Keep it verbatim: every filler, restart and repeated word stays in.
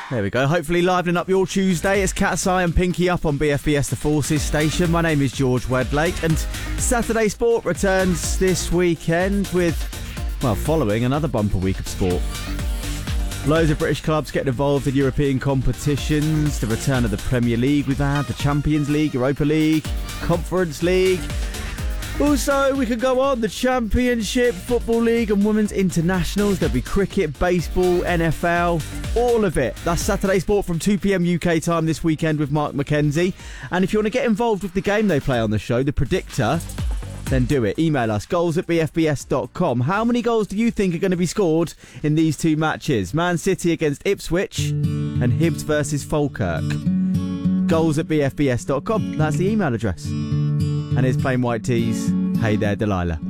There we go. Hopefully livening up your Tuesday. It's Cat's Eye and Pinky Up on B F B S The Forces station. My name is George Wedlake, and Saturday Sport returns this weekend with, well, following another bumper week of sport. Loads of British clubs getting involved in European competitions. The return of the Premier League we've had, the Champions League, Europa League, Conference League. Also, we could go on, the Championship, Football League and Women's Internationals. There'll be cricket, baseball, N F L, all of it. That's Saturday Sport from two p.m. U K time this weekend with Mark McKenzie. And if you want to get involved with the game they play on the show, The Predictor, then do it. Email us, goals at b f b s dot com. How many goals do you think are going to be scored in these two matches? Man City against Ipswich and Hibs versus Falkirk. goals at b f b s dot com. That's the email address. And it's Plain White Tees. Hey there, Delilah.